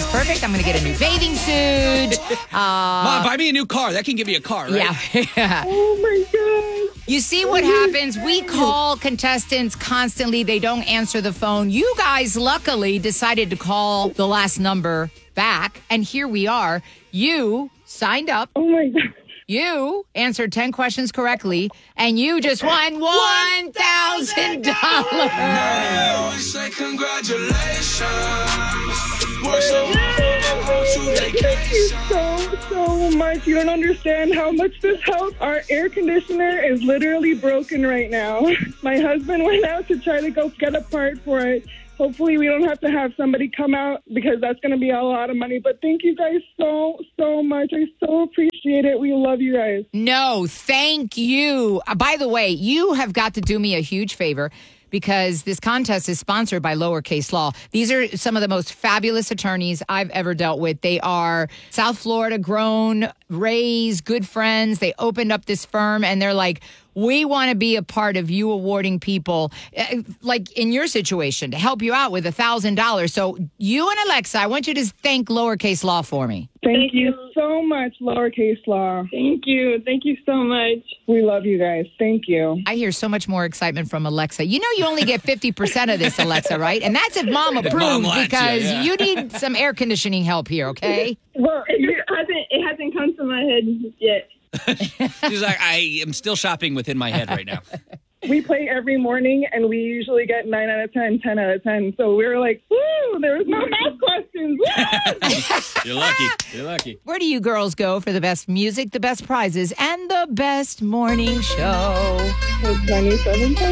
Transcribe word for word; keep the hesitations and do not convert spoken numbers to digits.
perfect. I'm going to get a new bathing suit. Uh, Mom, buy me a new car. That can give me a car, right? Yeah. Oh, my God. You see what happens? We call contestants constantly. They don't answer the phone. You guys, luckily, decided to call the last number back. And here we are. You signed up. Oh, my God. You answered ten questions correctly, and you just won one thousand dollars. Say congratulations. Work so hard, to Thank you so, so much. You don't understand how much this helps. Our air conditioner is literally broken right now. My husband went out to try to go get a part for it. Hopefully we don't have to have somebody come out because that's going to be a lot of money. But thank you guys so, so much. I so appreciate it. We love you guys. No, thank you. Uh, by the way, you have got to do me a huge favor because this contest is sponsored by Lowercase Law. These are some of the most fabulous attorneys I've ever dealt with. They are South Florida grown, raised, good friends. They opened up this firm and they're like, we want to be a part of you awarding people, uh, like in your situation, to help you out with one thousand dollars. So you and Alexa, I want you to thank Lowercase Law for me. Thank, Thank you you. so much, Lowercase Law. Thank you. Thank you so much. We love you guys. Thank you. I hear so much more excitement from Alexa. You know you only get fifty percent of this, Alexa, right? And that's if Mom approves Mom lets you, because yeah. you need some air conditioning help here, okay? Well, It you, just hasn't. It hasn't come to my head yet. She's like, I am still shopping within my head right now. we play every morning, and we usually get nine out of ten, ten out of ten. So we were like, woo, there was no math questions. Woo! You're lucky. You're lucky. Where do you girls go for the best music, the best prizes, and the best morning show? ninety-seven